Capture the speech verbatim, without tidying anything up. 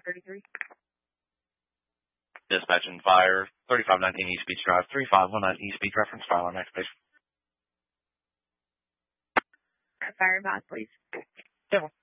thirty-three. Dispatch and fire, thirty-five nineteen East Beach Drive, three five one nine East Beach reference file on next page. Fire advice, please. Yeah.